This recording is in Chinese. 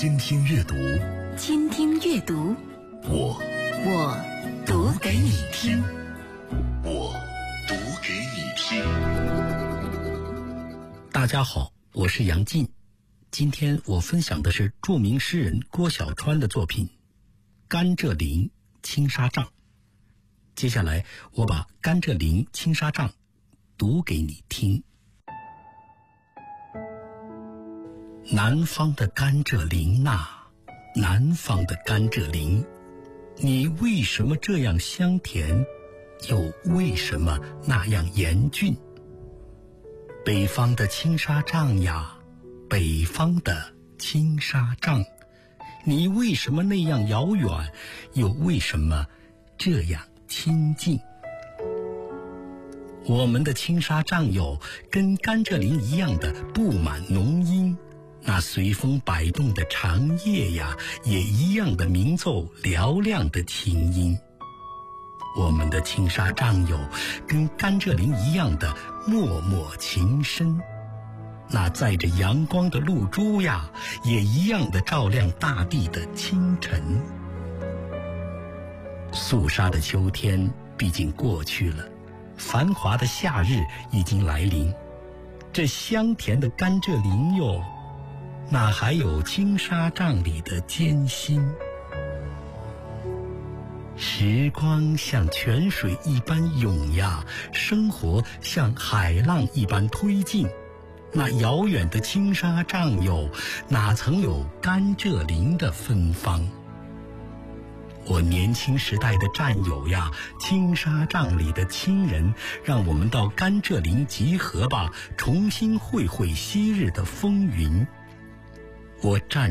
倾听阅读， 倾听阅读， 我读给你听。 我读给你听。 大家好，我是杨进。今天我分享的是著名诗人郭小川的作品《甘蔗林青纱帐》。接下来我把《甘蔗林青纱帐》读给你听。南方的甘蔗林呐，南方的甘蔗林，你为什么这样香甜，又为什么那样严峻？北方的青纱帐呀，北方的青纱帐，你为什么那样遥远，又为什么这样亲近？我们的青纱帐有跟甘蔗林一样的布满浓荫，那随风摆动的长叶呀，也一样的鸣奏嘹亮的琴音。我们的青纱帐有跟甘蔗林一样的脉脉情深，那载着阳光的露珠呀，也一样的照亮大地的清晨。肃杀的秋天毕竟过去了，繁华的夏日已经来临。这香甜的甘蔗林哟，哪还有青纱帐里的艰辛？时光像泉水一般涌呀，生活像海浪一般推进。那遥远的青纱帐哟，哪曾有甘蔗林的芬芳？我年轻时代的战友呀，青纱帐里的亲人，让我们到甘蔗林集合吧，重新会会昔日的风云。我站